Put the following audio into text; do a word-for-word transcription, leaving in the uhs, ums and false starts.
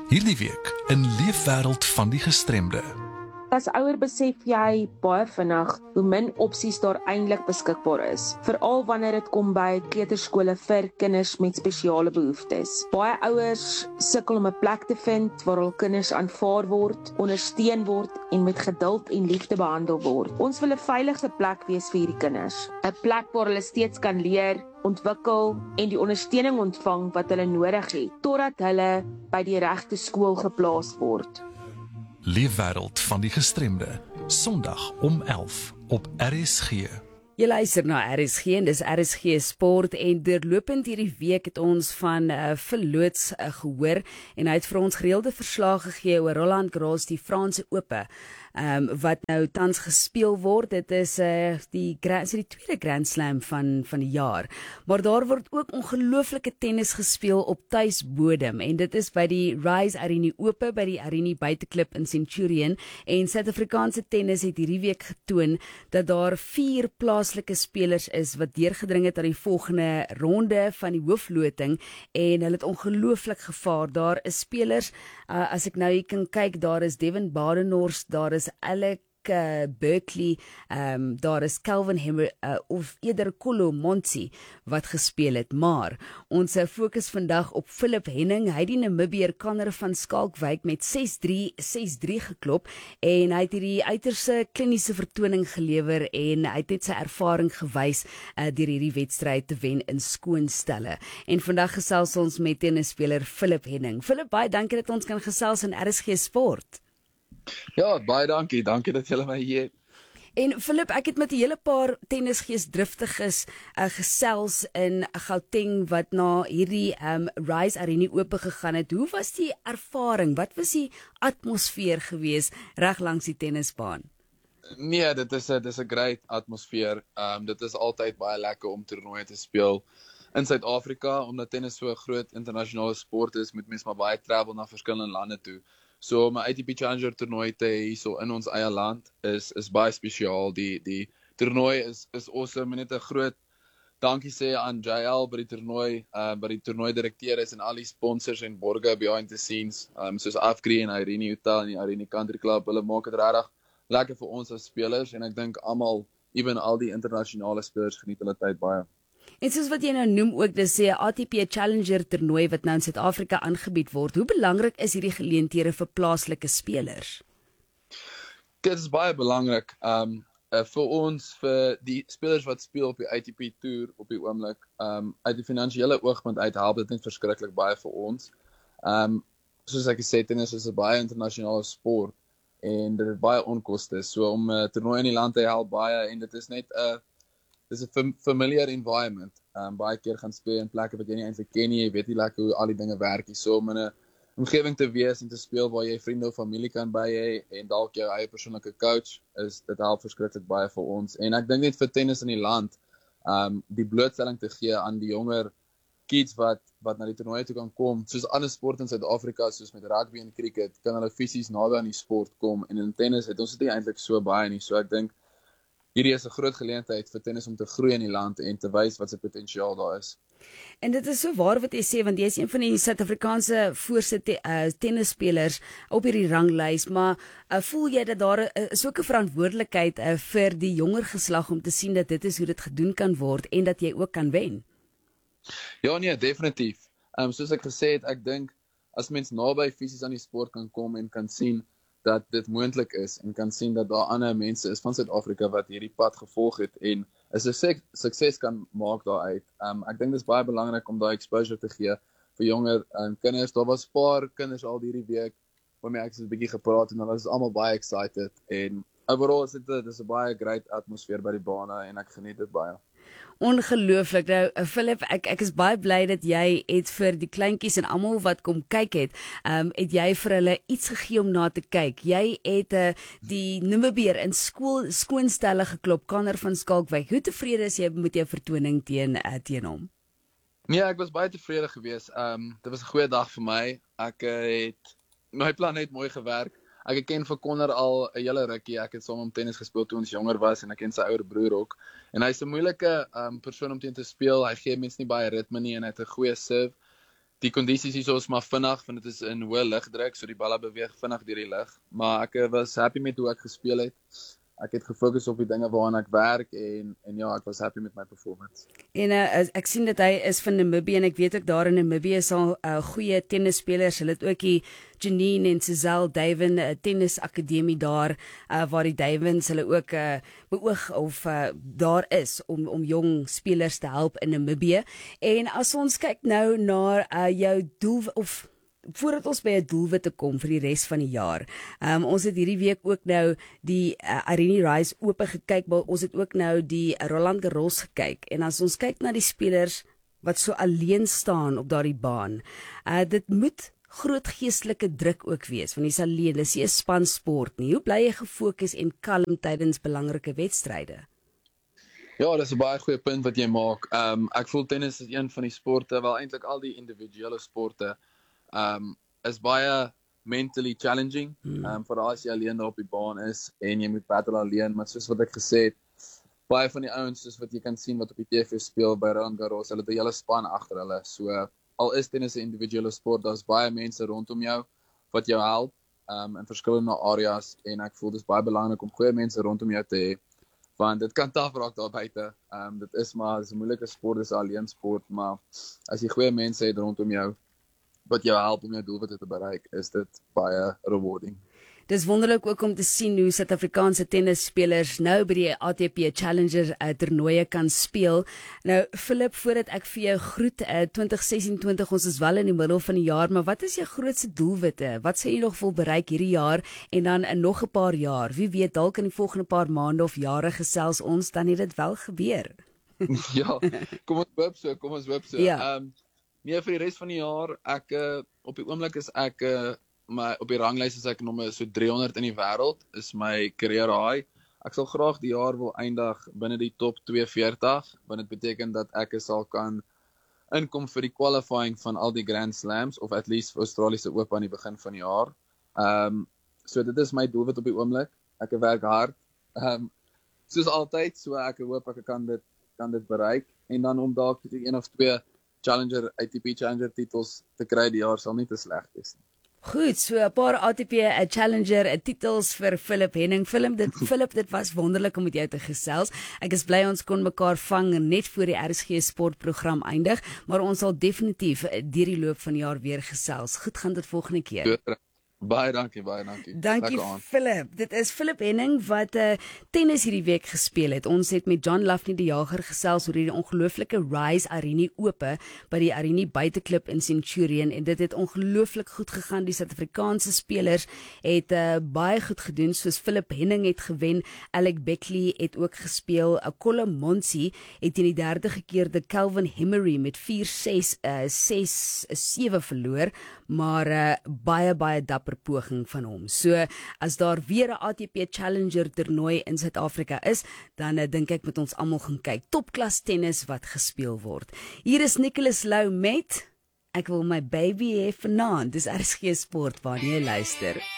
Hierdie week in Leefwêreld van die Gestremde. As ouer besef jy baie vinnig hoe min opsies daar eintlik beskikbaar is, veral wanneer dit kom by kleuterskole vir kinders met spesiale behoeftes. Baie ouers sukkel om 'n plek te vind waar hul kinders aanvaar word, ondersteun word en met geduld en liefde behandel word. Ons wil 'n veilige plek wees vir hierdie kinders, 'n plek waar hulle steeds kan leer, ontwikkel en die ondersteuning ontvang wat hulle nodig het, totdat hulle by die regte skool geplaas word. Leefwêreld van die Gestremde, Sondag om elf op R S G. Jy luister na R S G en dis R S G Sport en deurlopend hierdie week het ons van uh, Verloots uh, gehoor en hy het vir ons gereelde verslae gegee oor Roland Garros, die Franse Ope, um, wat nou tans gespeel word. Dit is uh, die, is die tweede Grand Slam van, van die jaar. Maar daar word ook ongelooflike tennis gespeel op tuisbodem en dit is by die Rise Arena Ope by die Arena Buiteklip in Centurion en Suid-Afrikaanse tennis het hierdie week getoon dat daar vier plaaslike spelers is wat deurgedring het aan die volgende ronde van die hoofloting en hulle het ongelooflik gevaar. Daar is spelers, uh, as ek nou hier kan kyk, daar is Devin Badenhorst, daar is Alec uh, Berkeley, um, daar is Calvin Hemmer, uh, of eerder Kolo Monsi wat gespeel het, maar ons uh, fokus vandag op Philip Henning. Hy die Namibier Kanner van Skalkwyk met ses drie ses drie geklop en hy het hierdie uiterse kliniese vertoning gelewer en hy het net sy ervaring gewys uh, deur hierdie wedstryd te wen in skoonstelle. En vandag gesels ons met tennisspeler Philip Henning. Philip, baie dankie dat ons kan gesels in R S G Sport. Ja, baie dankie. Dankie dat julle my hier het. En Philip, ek het met 'n hele paar tennisgeesdriftiges uh, gesels in Gauteng wat na hierdie um, Rise Arena Ope gegaan het. Hoe was die ervaring? Wat was die atmosfeer gewees reg langs die tennisbaan? Nee, dit is 'n dis 'n great atmosfeer. Um dit is altyd baie lekker om toernooie te speel in Suid-Afrika omdat tennis so 'n groot internasionale sport is, moet mense maar baie travel na verskillende lande toe. So om 'n A T P Challenger toernooi te hê hierso in ons eie land is is baie spesiaal. Die die toernooi is is awesome. Net 'n groot dankie sê aan J L by die toernooi, uh by die toernooidirekteurs en al die sponsors en borge behind the scenes, um soos Afgri en Irene Hotel en die Irene Country Club. Hulle maak dit regtig lekker vir ons as spelers en ek dink almal, ewen al die internasionale spelers geniet hulle tyd baie. En soos wat jy nou noem ook, dis 'n A T P Challenger toernooi wat nou in Suid-Afrika aangebied word. Hoe belangrik is hierdie geleenthede vir plaaslike spelers? Dit is baie belangrik. Um uh, vir ons, vir die spelers wat speel op die A T P Tour op die oomblik, um uit die finansiële oogpunt uit help dit net verskriklik baie vir ons. Um soos ek gesê het, tennis is 'n baie internasionale sport en dit het baie onkoste. So om 'n uh, toernooi in die land te help baie en dit is net 'n uh, dis 'n fam familiar environment. Um baie keer gaan speel in plekke wat jy nie eintlik ken nie, jy weet nie lekker hoe al die dinge werk nie. So om in 'n omgewing te wees en te speel waar jy vriende of familie kan by hê en dalk jou eie persoonlike coach, is dit help verskriklik baie vir ons. En ek dink net vir tennis in die land, um die blootstelling te gee aan die jonger kids wat wat na die toernooie toe kan kom, soos ander sport in Suid-Afrika, soos met rugby en cricket, kan hulle fisies naby aan die sport kom en in tennis het ons dit nie eintlik so baie nie. So ek dink hierdie is 'n groot geleentheid vir tennis om te groei in die land en te wys wat se potensiaal daar is. En dit is so waar wat jy sê, want jy is een van die Suid-Afrikaanse voorste te, uh, tennisspelers op hierdie ranglys, maar uh, voel jy dat daar uh, is ook 'n verantwoordelikheid uh, vir die jonger geslag om te sien dat dit is hoe dit gedoen kan word en dat jy ook kan wen? Ja, nee, definitief. Um, soos ek gesê het, ek dink as mens naby fisies aan die sport kan kom en kan sien dat dit moontlik is en kan sien dat daar ander mense is van Suid-Afrika wat hierdie pad gevolg het en 'n sukses, sukses kan maak daaruit. Um, ek dink dit is baie belangrik om daai exposure te gee vir jonger um, kinders. Daar was 'n paar kinders al hierdie week waarmee ek so 'n bietjie gepraat en hulle was almal baie excited en overall is dit 'n dis 'n baie great atmosfeer by die bane en ek geniet dit baie. Ongelooflik. Nou, Philip, ek ek is baie bly dat jy het vir die kleintjies en almal wat kom kyk het, um, het jy vir hulle iets gegee om na te kyk. Jy het uh, die Namibier in skool skoonstelle geklop, Kanner van Skalkwyk. Hoe tevrede is jy met jou vertoning teen uh, teen hom? Nee, ek was baie tevrede geweest. Um, dit was 'n goeie dag vir my. Ek uh, het my plan het mooi gewerk. Ek ken vir Connor al 'n hele rukkie. Ek het saam met hom tennis gespeel toe ons jonger was en ek ken sy ouer broer ook. En hy's 'n moeilike um, persoon om teen te speel. Hy gee mense nie baie ritme nie en hy het 'n goeie serve. die kondisies hier is maar vinnig, want dit is in hoë lugdruk, so die balle beweeg vinnig deur die lug. Maar ek was happy met hoe ek gespeel het. Ek het gefokus op die dinge waaraan ek werk en en ja, ek was happy met my performance. En uh, ek sien dat hy is van Namibië en ek weet ook daar in Namibië is al uh, goeie tennisspelers. Hulle het ook die Janine en Cecile Duiven uh, tennisakademie daar uh, waar die Duivens hulle ook uh, beoog of uh, daar is om om jong spelers te help in Namibië. En as ons kyk nou na uh, jou doel of voordat ons by 'n doelwit te kom vir die res van die jaar. Um, ons het hierdie week ook nou die uh, Arini Rise oop gekyk, maar ons het ook nou die Roland Garros gekyk. En as ons kyk na die spelers wat so alleen staan op daardie baan, uh, dit moet groot geestelike druk ook wees, want dis alleen, dis nie 'n spansport nie. Hoe bly jy gefokus en kalm tydens belangrike wedstryde? Ja, dis 'n baie goeie punt wat jy maak. Um, ek voel tennis is een van die sporte, wel eintlik al die individuele sporte, Um, is baie mentally challenging, hmm. um, vooral as jy alleen daar op die baan is en jy moet battle alleen, maar soos wat ek gesê het, baie van die ouens soos wat jy kan sien wat op die T V speel by Roland Garros, hulle het 'n hele span agter hulle, so al is tennis 'n individuele sport, daar's baie mense rondom jou wat jou help um, in verskillende areas en ek voel dis baie belangrik om goeie mense rondom jou te hê, want dit kan taaf raak daar buite, um, dit is maar, dis 'n moeilike sport, dis 'n alleen sport, maar as jy goeie mense het rondom jou wat jou help om jou doelwitte te bereik, is dit baie rewarding. Dis wonderlik ook om te sien hoe Suid-Afrikaanse tennisspelers nou by die A T P Challenger uh, toernooie kan speel. Nou Philip, voordat ek vir jou groet, uh, twintig sesentwintig, ons is wel in die middel van die jaar, maar wat is jou grootste doelwitte? Wat sê jy nog wil bereik hierdie jaar en dan in nog 'n paar jaar? Wie weet, dalk in die volgende paar maande of jare gesels ons, dan het dit wel gebeur. Ja, kom ons hoop so, kom ons hoop so. Ja. Um, Nee, vir die res van die jaar, ek uh, op die oomblik is ek uh, my op die ranglys is ek nommer so driehonderd in die wêreld, is my career high. Ek sal graag die jaar wil eindig binne die top twee veertig, want dit beteken dat ek sal kan inkom vir die qualifying van al die Grand Slams of at least vir Australiese Ope aan die begin van die jaar. Ehm um, so dit is my doelwit op die oomblik. Ek werk hard. Ehm um, soos altyd, so ek hoop ek kan dit kan dit bereik en dan om dalk een of twee Challenger, A T P Challenger titels te kry die jaar sal nie te sleg wees nie. Goed, so 'n paar A T P a Challenger a titels vir Philip Henning. Philip, dit Philip, dit was wonderlik om met jou te gesels. Ek is bly ons kon mekaar vang net voor die R S G sportprogram eindig, maar ons sal definitief deur die loop van die jaar weer gesels. Goed gaan dit volgende keer. Baie dankie, baie dankie. Dankie Philip. Dit is Philip Henning wat uh, tennis hierdie week gespeel het. Ons het met John Lafney die Jager gesels oor hierdie ongelooflike Rise Arini Ope by die Arini Buiteklip in Centurion en dit het ongelooflik goed gegaan. Die Suid-Afrikaanse spelers het uh, baie goed gedoen, soos Philip Henning het gewen, Alec Beckley het ook gespeel, Akola Monsi het teen die derde gekeerde Calvin Hemery met vier ses, ses sewe verloor, maar uh, baie baie dapper poging van hom. So as daar weer 'n A T P Challenger toernooi in Suid-Afrika is, dan uh, dink ek moet ons almal gaan kyk. Topklas tennis wat gespeel word. Hier is Nicholas Lou met Ek wil my baby hê vanaand. Dis R S G Sport waarna jy luister.